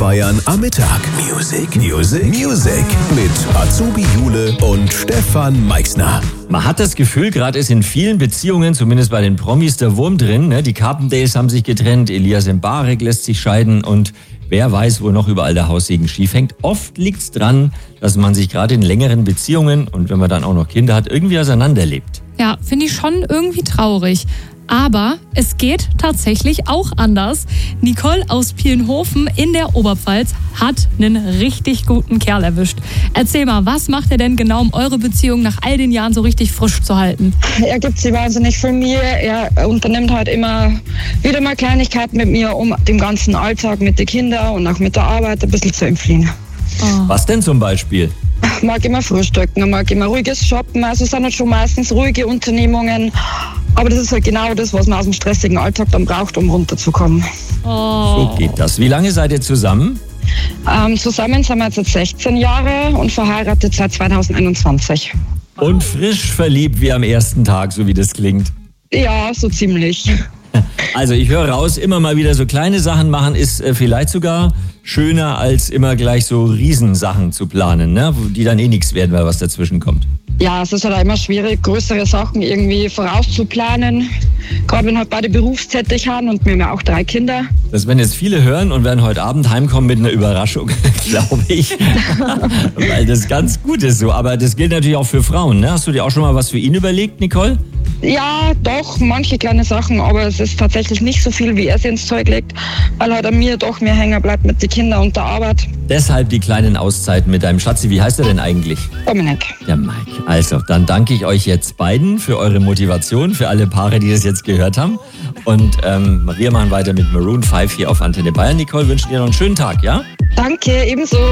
Bayern am Mittag. Music mit Azubi Jule und Stefan Meixner. Man hat das Gefühl, gerade ist in vielen Beziehungen, zumindest bei den Promis, der Wurm drin. Ne? Die Carpendales haben sich getrennt, Elias Mbarek lässt sich scheiden und wer weiß, wo noch überall der Haussegen schief hängt. Oft liegt's dran, dass man sich gerade in längeren Beziehungen und wenn man dann auch noch Kinder hat, irgendwie auseinanderlebt. Ja, finde ich schon irgendwie traurig. Aber es geht tatsächlich auch anders. Nicole aus Pienhofen in der Oberpfalz hat einen richtig guten Kerl erwischt. Erzähl mal, was macht er denn genau, um eure Beziehung nach all den Jahren so richtig frisch zu halten? Er gibt sich wahnsinnig viel Mühe. Er unternimmt halt immer wieder mal Kleinigkeiten mit mir, um dem ganzen Alltag mit den Kindern und auch mit der Arbeit ein bisschen zu entfliehen. Was denn zum Beispiel? Mag immer frühstücken, mag immer ruhiges Shoppen. Also es sind halt schon meistens ruhige Unternehmungen. Aber das ist halt genau das, was man aus dem stressigen Alltag dann braucht, um runterzukommen. So geht das. Wie lange seid ihr zusammen? Zusammen sind wir jetzt 16 Jahre und verheiratet seit 2021. Und frisch verliebt wie am ersten Tag, so wie das klingt. Ja, so ziemlich. Also ich höre raus, immer mal wieder so kleine Sachen machen ist vielleicht sogar schöner, als immer gleich so Riesensachen zu planen, ne? Die dann eh nichts werden, weil was dazwischen kommt. Ja, es ist halt auch immer schwierig, größere Sachen irgendwie vorauszuplanen. Gerade wenn halt beide berufstätig haben und wir haben ja auch 3 Kinder. Das werden jetzt viele hören und werden heute Abend heimkommen mit einer Überraschung, glaube ich. Weil das ganz gut ist so. Aber das gilt natürlich auch für Frauen, ne? Hast du dir auch schon mal was für ihn überlegt, Nicole? Ja, doch, manche kleine Sachen, aber es ist tatsächlich nicht so viel, wie er sich ins Zeug legt, weil halt an mir doch mehr hängen bleibt mit den Kindern und der Arbeit. Deshalb die kleinen Auszeiten mit deinem Schatzi. Wie heißt er denn eigentlich? Dominik. Der Mike. Also, dann danke ich euch jetzt beiden für eure Motivation, für alle Paare, die das jetzt gehört haben. Und wir machen weiter mit Maroon 5 hier auf Antenne Bayern. Nicole, wünschen dir noch einen schönen Tag, ja? Danke, ebenso.